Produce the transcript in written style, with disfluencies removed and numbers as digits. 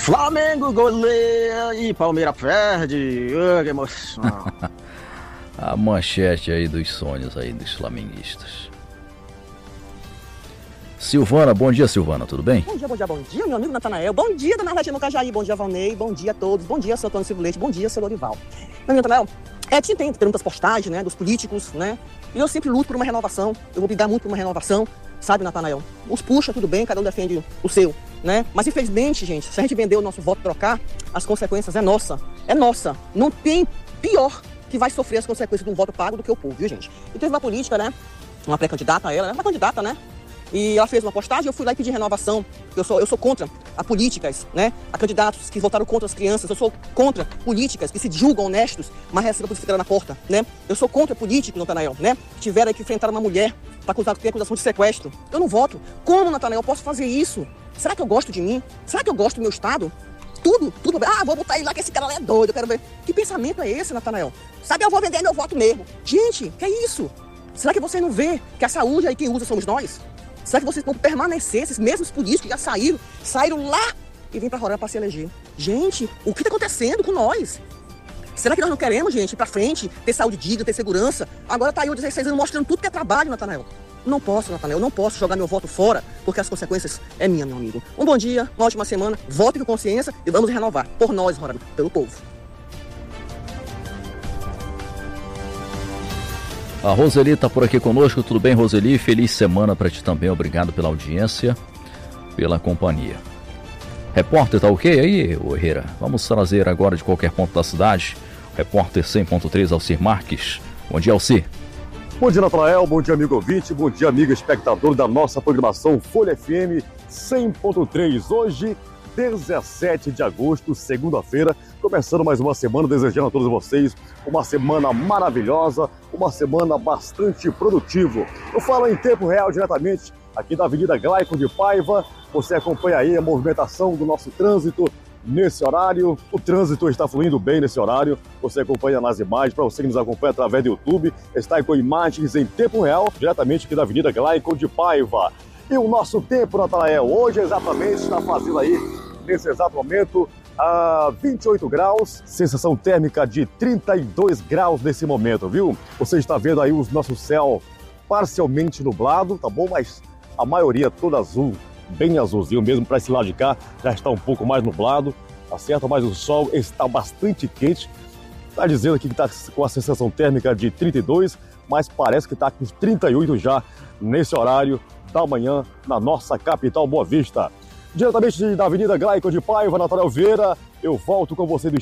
Flamengo goleia e Palmeiras perde. Que emoção. A manchete aí dos sonhos aí dos flamenguistas. Silvana, bom dia, Silvana, tudo bem? Bom dia, meu amigo Natanael. Bom dia, dona Arletina Cajaí. Bom dia, Valnei. Bom dia a todos. Bom dia, seu Antônio Silvio Leite. Bom dia, seu Lorival. Meu amigo Natanael, tem muitas postagens, né, dos políticos, né? E eu sempre luto por uma renovação. Eu vou brigar muito por uma renovação, sabe, Natanael? Os puxa, tudo bem, cada um defende o seu, né? Mas infelizmente, gente, se a gente vender o nosso voto e trocar, as consequências é nossa. É nossa. Não tem pior que vai sofrer as consequências de um voto pago do que o povo, viu, gente? E teve uma política, né? Uma pré-candidata, ela, né? Uma candidata, né? E ela fez uma postagem, eu fui lá e pedi renovação. Eu sou contra a políticas, né? A candidatos que votaram contra as crianças. Eu sou contra políticas que se julgam honestos, mas recebem a polícia federal na porta, né? Eu sou contra políticos, Natanael, né? Que tiveram que enfrentar uma mulher para ter acusação de sequestro. Eu não voto. Como, Natanael, eu posso fazer isso? Será que eu gosto de mim? Será que eu gosto do meu estado? Tudo. Vou botar ele lá que esse cara lá é doido, eu quero ver. Que pensamento é esse, Natanael? Sabe, eu vou vender meu voto mesmo. Gente, que é isso? Será que você não vê que a saúde aí quem usa somos nós? Será que vocês vão permanecer, esses mesmos políticos que já saíram lá e vêm para Roraima para se eleger? Gente, o que está acontecendo com nós? Será que nós não queremos, gente, ir para frente, ter saúde digna, ter segurança? Agora tá aí o 16 anos mostrando tudo que é trabalho, Natanael. Não posso, Natanael, não posso jogar meu voto fora, porque as consequências é minha, meu amigo. Um bom dia, uma ótima semana, vote com consciência e vamos renovar. Por nós, Roraima, pelo povo. A Roseli está por aqui conosco, tudo bem, Roseli? Feliz semana para ti também, obrigado pela audiência, pela companhia. Repórter, tá ok aí, Herrera? Vamos trazer agora de qualquer ponto da cidade, repórter 100.3 Alcir Marques. Bom dia, Alcir. Bom dia, Natanael, bom dia, amigo ouvinte, bom dia, amigo espectador da nossa programação Folha FM 100.3. Hoje, 17 de agosto, segunda-feira, começando mais uma semana, desejando a todos vocês uma semana maravilhosa, uma semana bastante produtiva. Eu falo em tempo real diretamente aqui da Avenida Glaico de Paiva. Você acompanha aí a movimentação do nosso trânsito nesse horário. O trânsito está fluindo bem nesse horário. Você acompanha nas imagens, para você que nos acompanha através do YouTube, está aí com imagens em tempo real, diretamente aqui da Avenida Glaico de Paiva. E o nosso tempo, Natanael, hoje exatamente está fazendo aí, nesse exato momento, a 28 graus, sensação térmica de 32 graus nesse momento, viu? Você está vendo aí o nosso céu parcialmente nublado, tá bom? Mas a maioria toda azul, bem azulzinho mesmo, para esse lado de cá já está um pouco mais nublado, tá certo? Mas o sol está bastante quente, tá dizendo aqui que está com a sensação térmica de 32, mas parece que está com 38 já nesse horário da manhã na nossa capital Boa Vista. Diretamente da Avenida Glaico de Paiva, Natanael Vieira, eu volto com você do